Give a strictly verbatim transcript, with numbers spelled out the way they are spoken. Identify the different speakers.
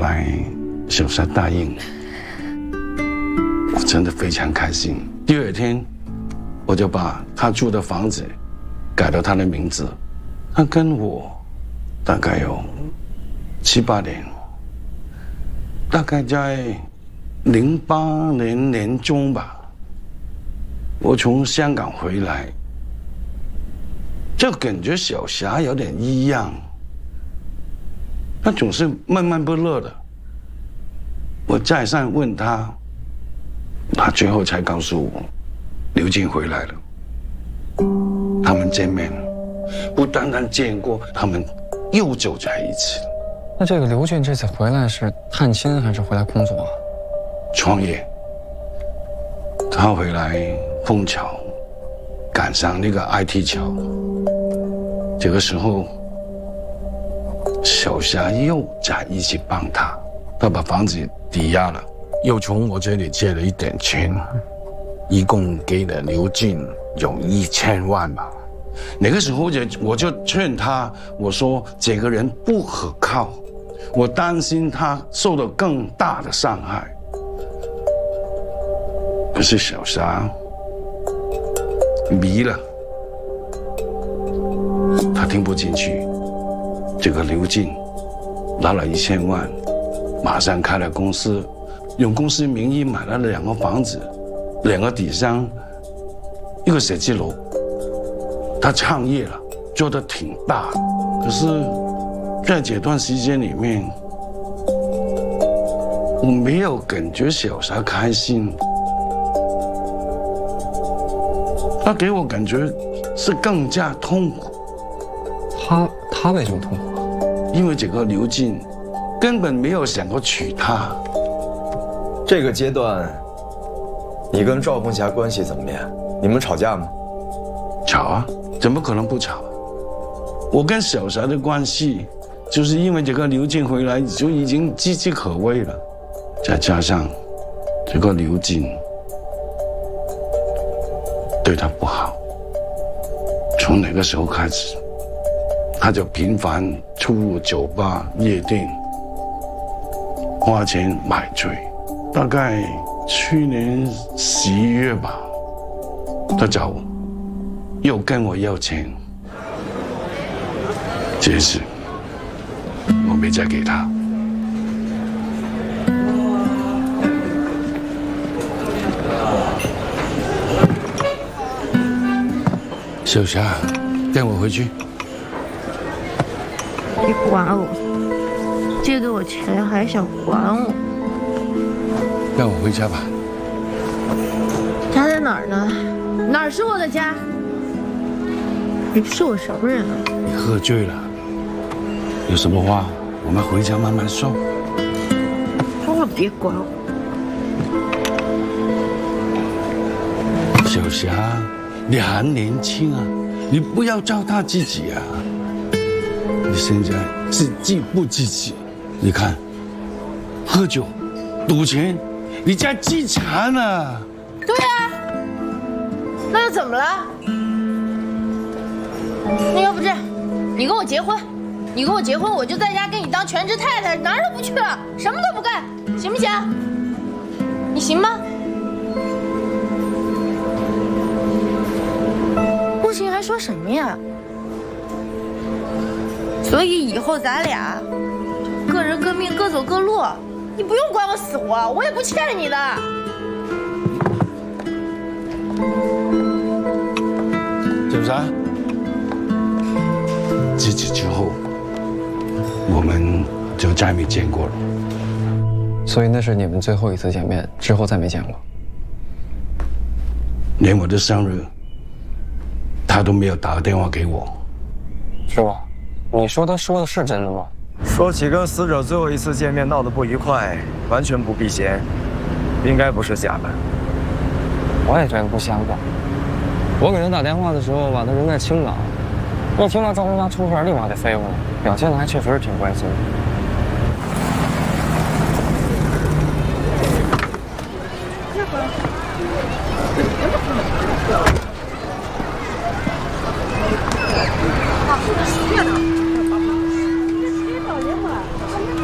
Speaker 1: 来小沙答应，我真的非常开心。第二天，我就把他住的房子改了他的名字。他跟我大概有七八年，大概在零八年年中吧，我从香港回来，就感觉小霞有点异样，他总是闷闷不乐的。我再三问他，他最后才告诉我，刘静回来了。他们见面，不单单见过，他们又走在一起。
Speaker 2: 那这个刘俊这次回来是探亲还是回来工作啊？
Speaker 1: 创业。他回来碰巧赶上那个 I T 潮，这个时候小霞又在一起帮他，他把房子抵押了，又从我这里借了一点钱，一共给了刘俊有一千万吧。那个时候就我就劝他，我说这个人不可靠，我担心他受到更大的伤害。可是小霞迷了，他听不进去。这个刘静拿了一千万，马上开了公司，用公司名义买了两个房子，两个底商，一个写字楼。他创业了，做得挺大，可是在这段时间里面，我没有感觉小霞开心。他给我感觉是更加痛苦。
Speaker 2: 他他为什么痛苦？
Speaker 1: 因为这个刘静根本没有想过娶她。
Speaker 3: 这个阶段，你跟赵凤霞关系怎么样？你们吵架吗？
Speaker 1: 吵啊，怎么可能不吵？我跟小霞的关系，就是因为这个刘静回来就已经岌岌可危了，再加上这个刘静对他不好，从那个时候开始，他就频繁出入酒吧、夜店，花钱买醉。大概去年十一月吧，他找我，又跟我要钱。这次我没再给他。小霞，跟我回去。
Speaker 4: 你管我？借给我钱还想管我？
Speaker 1: 让我回家吧。
Speaker 4: 家在哪儿呢？哪儿是我的家？你是我什么人啊？
Speaker 1: 你喝醉了，有什么话我们回家慢慢说。
Speaker 4: 说了别管我。
Speaker 1: 小霞，你还年轻啊，你不要糟蹋自己啊！你现在是积不积极？你看，喝酒、赌钱，你在积财呢。
Speaker 4: 对呀、啊，那又怎么了？那要不这样，你跟我结婚，你跟我结婚，我就在家给你当全职太太，哪儿都不去了，什么都不干，行不行？你行吗？不行还说什么呀？所以以后咱俩各人各命，各走各路，你不用管我死活，我也不欠你的。
Speaker 1: 小霞，自此之后，我们就再没见过了。
Speaker 2: 所以那是你们最后一次见面，之后再没见过。
Speaker 1: 连我的生日，他都没有打电话给我。
Speaker 2: 是吗？你说他说的是真的吗？
Speaker 3: 说起跟死者最后一次见面闹得不愉快，完全不避嫌，应该不是假的。
Speaker 2: 我也觉得不像吧。我给他打电话的时候吧，他人在青岛，一听到赵红霞出事，立马就飞过来，表现的还确实是挺关心的。